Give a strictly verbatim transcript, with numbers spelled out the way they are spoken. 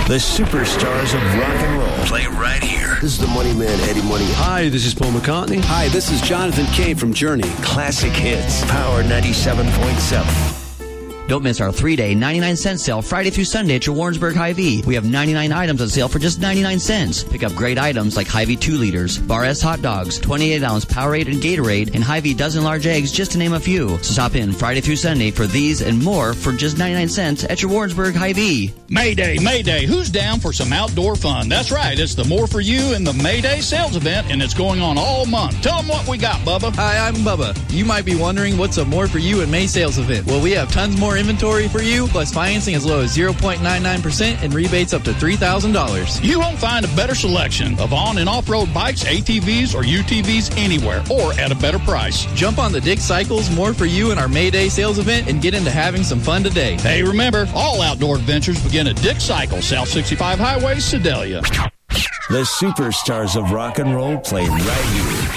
The superstars of rock and roll play right here. This is the Money Man, Eddie Money. Hi, this is Paul McCartney. Hi, this is Jonathan Cain from Journey. Classic hits. Power ninety-seven point seven. Don't miss our three-day ninety-nine cent sale Friday through Sunday at your Warrensburg Hy-Vee. We have ninety-nine items on sale for just ninety-nine cents. Pick up great items like Hy-Vee two liters, Bar S hot dogs, twenty-eight ounce Powerade and Gatorade, and Hy-Vee dozen large eggs, just to name a few. So stop in Friday through Sunday for these and more for just ninety-nine cents at your Warrensburg Hy-Vee. Mayday, Mayday, who's down for some outdoor fun? That's right, it's the More For You and the Mayday sales event, and it's going on all month. Tell them what we got, Bubba. Hi, I'm Bubba. You might be wondering what's a More For You and May sales event. Well, we have tons more inventory for you, plus financing as low as zero point nine nine percent and rebates up to three thousand dollars. You won't find a better selection of on- and off-road bikes, A T Vs, or U T Vs anywhere, or at a better price. Jump on the Dick Cycles More For You and our Mayday sales event and get into having some fun today. Hey, remember, all outdoor adventures begin at Dick Cycles, South sixty-five Highway, Sedalia. The superstars of rock and roll play right here.